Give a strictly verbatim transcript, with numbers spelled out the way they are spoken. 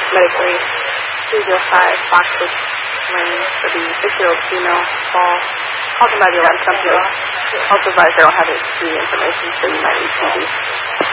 medically two zero five Foxwood Lane for the six-year-old female fall. Called them by the alarm company. Also advised I don't have any information, so you might need T V.